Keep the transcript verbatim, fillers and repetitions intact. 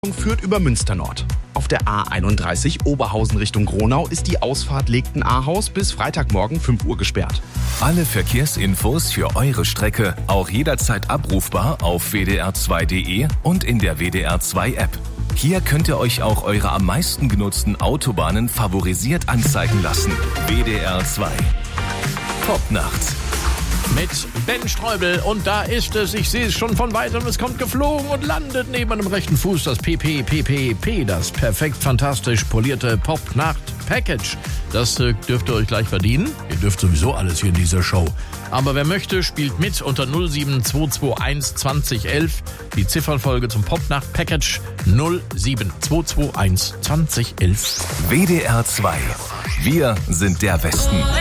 Führt über Münster Nord. Auf der A einunddreißig Oberhausen Richtung Gronau ist die Ausfahrt Legten-Ahaus bis Freitagmorgen fünf Uhr gesperrt. Alle Verkehrsinfos für eure Strecke auch jederzeit abrufbar auf w d r zwei punkt d e und in der W D R zwei App. Hier könnt ihr euch auch eure am meisten genutzten Autobahnen favorisiert anzeigen lassen. W D R zwei. Popnacht. Mit Ben Streubel und da ist es, ich sehe es schon von weitem, es kommt geflogen und landet neben dem rechten Fuß das P P P P P, das perfekt fantastisch polierte Popnacht-Package. Das äh, dürft ihr euch gleich verdienen. Ihr dürft sowieso alles hier in dieser Show. Aber wer möchte, spielt mit unter null sieben zwei zwei eins zwanzig elf. Die Ziffernfolge zum Popnacht-Package null sieben zwei zwei eins zwanzig elf. W D R zwei. Wir sind der Westen.